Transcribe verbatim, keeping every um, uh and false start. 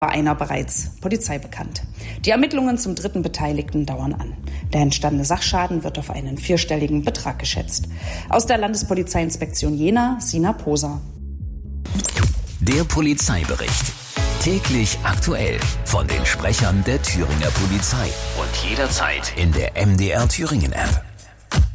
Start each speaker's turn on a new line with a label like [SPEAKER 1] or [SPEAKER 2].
[SPEAKER 1] war einer bereits Polizei bekannt. Die Ermittlungen zum dritten Beteiligten dauern an. Der entstandene Sachschaden wird auf einen vierstelligen Betrag geschätzt. Aus der Landespolizeiinspektion Jena, Sina Poser.
[SPEAKER 2] Der Polizeibericht. Täglich aktuell von den Sprechern der Thüringer Polizei und jederzeit in der M D R Thüringen App.